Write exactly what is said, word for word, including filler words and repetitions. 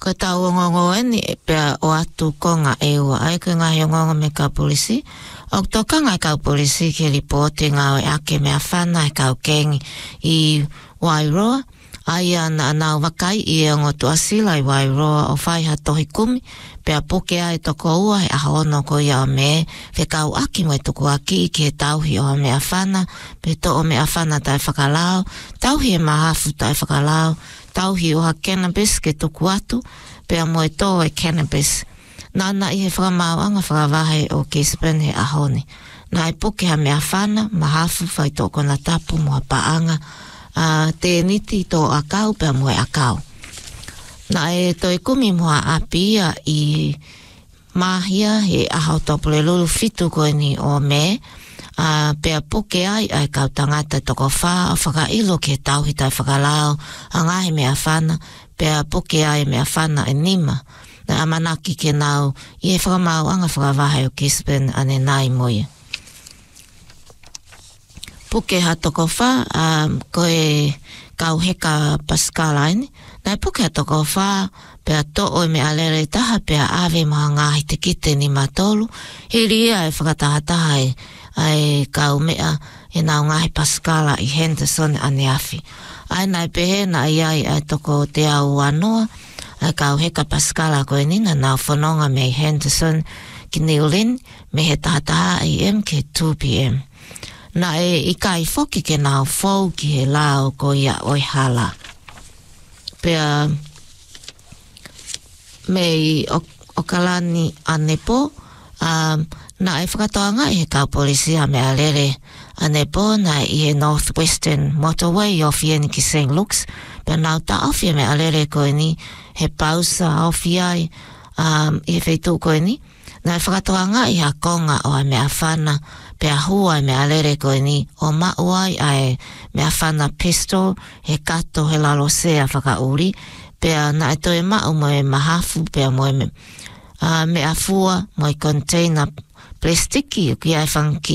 Ko tau ngongo eni pea o atu konga e ua ai ko ngā ngongo me ka polisi. O toka ngai ka polisi ke ripoti ngā e ake mea whana e kau kengi i Wairoa. Ai ana nau wakai i e ngotu asila i Wairoa o whai hatohi kumi. Pea poke ai toko ua e aha ono ko ia o me. Fe kau aki mo e tuku aki i ke tauhi o mea whana. Pe to o mea whana tai whakalao. Tauhi e mahafu tai whakalao. Tauhi o ha cannabis ke tuku atu, pea mo e tō e cannabis. Nana i he whakamauanga whakawahe o Gisborne he ahone. Nā e poke ha mea whana, mahafu whai tō kona tapu mua paanga, uh, te niti tō akau, pea mo e akau. Nā e tō e kumi mua apia i mahia he ahau tōpule lulu fitu koe ni o me, Uh, pea poke ai ai kau tangata toko wha o whakailo ke tauhi tai whakalao a ngahe mea whana pea poke ai mea whana e nima na amanaki ke nau i e whakamau anga whakawahe o Gisborne ane nai moia poke ha toko wha um, koe kau heka Pascalaine nai poke ha toko wha pea to oi me alere taha pea ave maha ngahi te kite ni matolu he ria e whakatahataha e ai kau mea e nau ngahi Pascala i Henderson ane afi. Ai nai pehe na ai ai ai toko te au anoa, ai kau heka Pascala koe nina nau whanonga me Henderson ki Neolin me he tahataha A M ke two P M. Na e i kai foki ke nau fau ki he lao ko ia oi hala. Pea me i okalani ane po, um, na e whakatoanga i he kau polisi a mea lere ane po na i he Northwestern Motorway i ofi eni ki Saint Luke's pia nau ta ofi a mea lere koe ni he pausa ofi ai um, i he wheitu koe ni na e whakatoanga i ha konga o a mea whana pia hua i mea lere koe ni o mauai a e mea whana pistol he kato he lalo sea whakauri pia na e toe mau mo e mahafu pia mo e me, uh, mea fua mo e container plastiki o ki ai whanki